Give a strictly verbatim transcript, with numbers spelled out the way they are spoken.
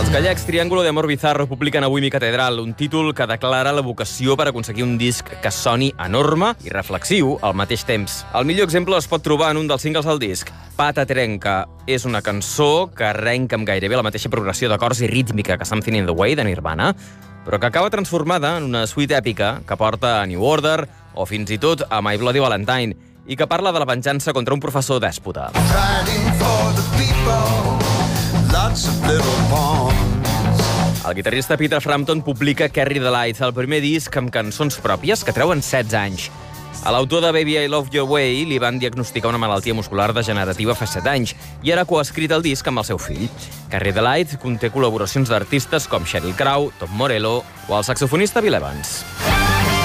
Els gallecs Triángulo de Amor Bizarro publiquen avui Mi Catedral, un títol que declara la vocació per aconseguir un disc que soni enorme i reflexiu al mateix temps. El millor exemple es pot trobar en un dels singles del disc. Pata Trenca és una cançó que arrenca amb gairebé la mateixa progressió d'acords i rítmica que Something in the Way de Nirvana, però que acaba transformada en una suite èpica que porta a New Order o fins i tot a My Bloody Valentine i que parla de la venjança contra un professor dèspota. El guitarrista Peter Frampton publica Carry the Light, el primer disc amb cançons pròpies que treuen setze anys. A l'autor de Baby I Love Your Way li van diagnosticar una malaltia muscular degenerativa fa set anys i ara ha coescrit el disc amb el seu fill. Carry the Light conté col·laboracions d'artistes com Sheryl Crow, Tom Morello o el saxofonista Bill Evans.